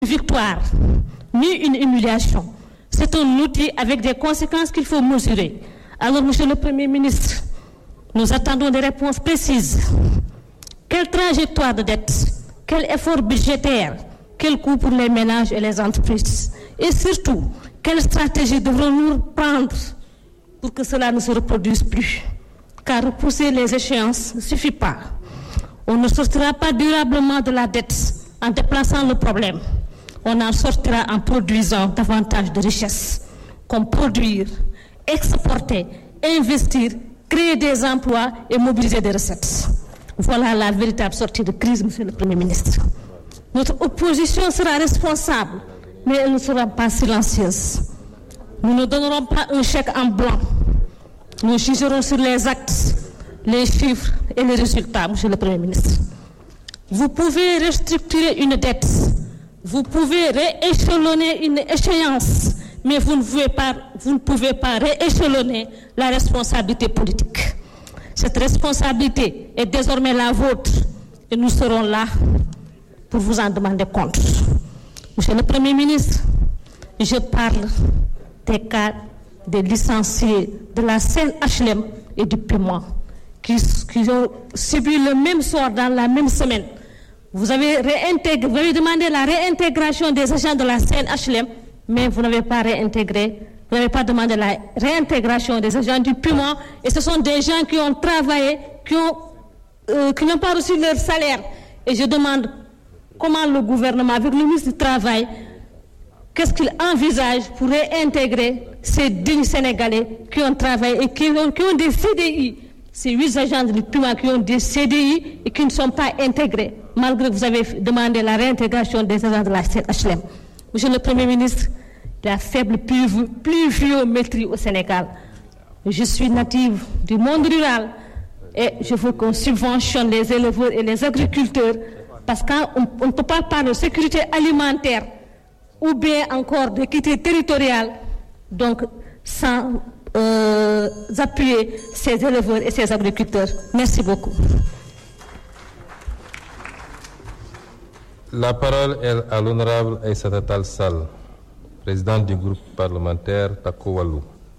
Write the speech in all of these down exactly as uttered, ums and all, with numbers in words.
victoire, ni une humiliation. C'est un outil avec des conséquences qu'il faut mesurer. Alors, Monsieur le Premier ministre, nous attendons des réponses précises. Quelle trajectoire de dette? Quel effort budgétaire? Quel coût pour les ménages et les entreprises? Et surtout, quelle stratégie devrons-nous prendre pour que cela ne se reproduise plus? Car repousser les échéances ne suffit pas. On ne sortira pas durablement de la dette en déplaçant le problème. On en sortira en produisant davantage de richesses, comme produire, exporter, investir, créer des emplois et mobiliser des recettes. Voilà la véritable sortie de crise, Monsieur le Premier ministre. Notre opposition sera responsable, mais elle ne sera pas silencieuse. Nous ne donnerons pas un chèque en blanc. Nous jugerons sur les actes, les chiffres et les résultats, Monsieur le Premier ministre. Vous pouvez restructurer une dette, vous pouvez rééchelonner une échéance, mais vous ne pouvez pas, vous ne pouvez pas rééchelonner la responsabilité politique. Cette responsabilité est désormais la vôtre et nous serons là pour vous en demander compte. Monsieur le Premier ministre, je parle des cas des licenciés de la Seine H L M et du Piment qui, qui ont subi le même sort dans la même semaine. Vous avez, réintégré, vous avez demandé la réintégration des agents de la Seine H L M, mais vous n'avez pas réintégré, vous n'avez pas demandé la réintégration des agents du Piment, et ce sont des gens qui ont travaillé, qui ont, euh, qui n'ont pas reçu leur salaire. Et je demande comment le gouvernement, avec le ministre du Travail, qu'est-ce qu'il envisage pour réintégrer ces dignes Sénégalais qui ont travaillé et qui ont, qui ont des C D I, ces huit agents du Piment qui ont des C D I et qui ne sont pas intégrés, malgré que vous avez demandé la réintégration des agents de la H L M. Monsieur le Premier ministre, la faible pluviométrie au Sénégal. Je suis native du monde rural et je veux qu'on subventionne les éleveurs et les agriculteurs parce qu'on ne peut pas parler de sécurité alimentaire ou bien encore d'équité territoriale, donc sans euh, appuyer ces éleveurs et ces agriculteurs. Merci beaucoup. La parole est à l'honorable Aïssata Tall Sall, présidente du groupe parlementaire Takku Wallu.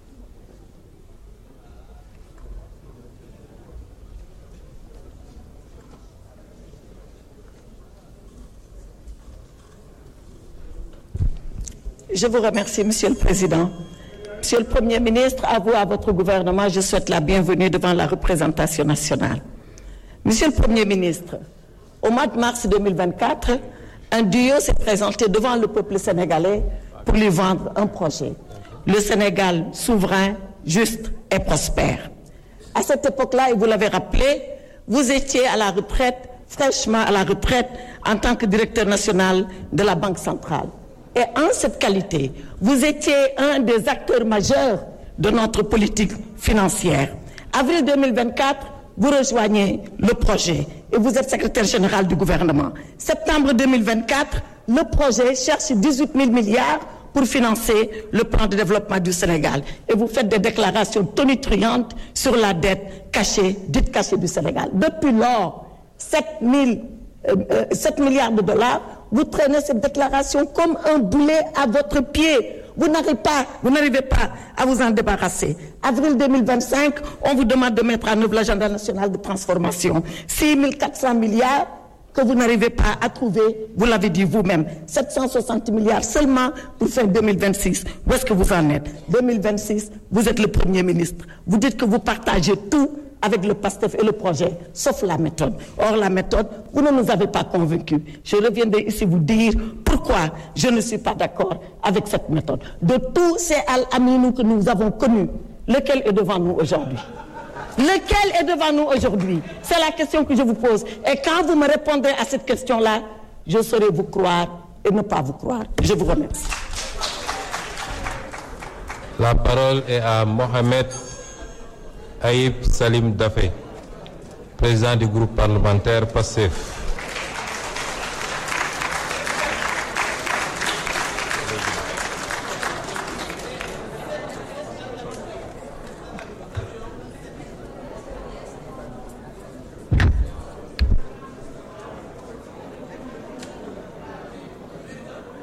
Je vous remercie, Monsieur le Président. Monsieur le Premier ministre, à vous, à votre gouvernement, je souhaite la bienvenue devant la représentation nationale. Monsieur le Premier ministre, au mois de mars deux mille vingt-quatre, un duo s'est présenté devant le peuple sénégalais pour lui vendre un projet. Le Sénégal souverain, juste et prospère. À cette époque-là, et vous l'avez rappelé, vous étiez à la retraite, fraîchement à la retraite, en tant que directeur national de la Banque centrale. Et en cette qualité, vous étiez un des acteurs majeurs de notre politique financière. Avril deux mille vingt-quatre, vous rejoignez le projet et vous êtes secrétaire général du gouvernement. Septembre deux mille vingt-quatre, le projet cherche dix-huit mille milliards pour financer le plan de développement du Sénégal. Et vous faites des déclarations tonitruantes sur la dette cachée, dite cachée du Sénégal. Depuis lors, sept milliards de dollars, vous traînez cette déclaration comme un boulet à votre pied. Vous n'arrivez pas, vous n'arrivez pas à vous en débarrasser. Avril deux mille vingt-cinq, on vous demande de mettre en œuvre l'agenda national de transformation. six mille quatre cents milliards que vous n'arrivez pas à trouver, vous l'avez dit vous-même. sept cent soixante milliards seulement pour fin deux mille vingt-six. Où est-ce que vous en êtes? deux mille vingt-six, vous êtes le Premier ministre. Vous dites que vous partagez tout avec le PASTEF et le projet, sauf la méthode. Or, la méthode, vous ne nous avez pas convaincus. Je reviendrai ici vous dire pourquoi je ne suis pas d'accord avec cette méthode. De tous ces Al-Aminou que nous avons connus, lequel est devant nous aujourd'hui? Lequel est devant nous aujourd'hui? C'est la question que je vous pose. Et quand vous me répondrez à cette question-là, je saurai vous croire et ne pas vous croire. Je vous remercie. La parole est à Mohamed Aïb Salim Dafé, président du groupe parlementaire PASTEF.